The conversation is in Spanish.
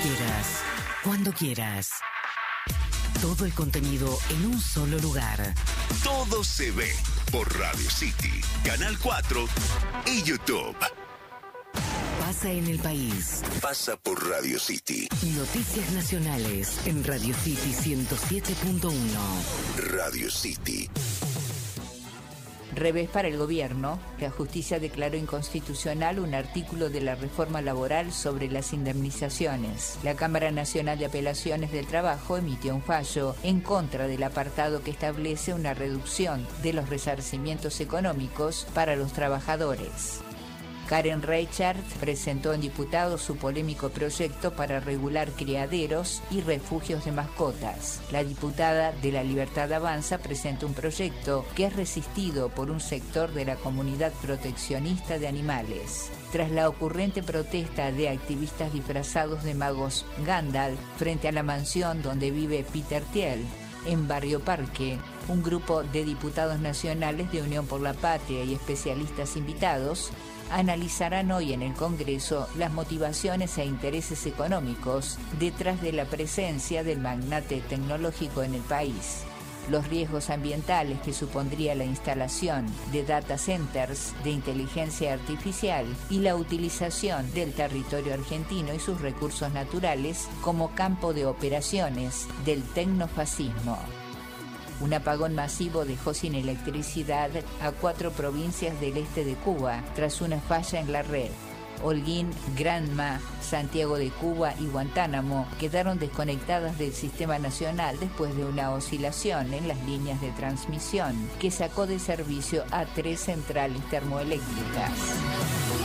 quieras, cuando quieras. Todo el contenido en un solo lugar. Todo se ve por Radio City, Canal 4 y YouTube. Pasa en el país. Pasa por Radio City. Noticias nacionales en Radio City 107.1. Radio City. Revés para el gobierno. La justicia declaró inconstitucional un artículo de la reforma laboral sobre las indemnizaciones. La Cámara Nacional de Apelaciones del Trabajo emitió un fallo en contra del apartado que establece una reducción de los resarcimientos económicos para los trabajadores. Karen Reichert presentó en diputados su polémico proyecto para regular criaderos y refugios de mascotas. La diputada de La Libertad Avanza presentó un proyecto que es resistido por un sector de la comunidad proteccionista de animales. Tras la ocurrente protesta de activistas disfrazados de magos Gandalf frente a la mansión donde vive Peter Thiel, en Barrio Parque, un grupo de diputados nacionales de Unión por la Patria y especialistas invitados analizarán hoy en el Congreso las motivaciones e intereses económicos detrás de la presencia del magnate tecnológico en el país, los riesgos ambientales que supondría la instalación de data centers de inteligencia artificial y la utilización del territorio argentino y sus recursos naturales como campo de operaciones del tecnofascismo. Un apagón masivo dejó sin electricidad a 4 provincias del este de Cuba tras una falla en la red. Holguín, Granma, Santiago de Cuba y Guantánamo quedaron desconectadas del sistema nacional después de una oscilación en las líneas de transmisión que sacó de servicio a 3 centrales termoeléctricas.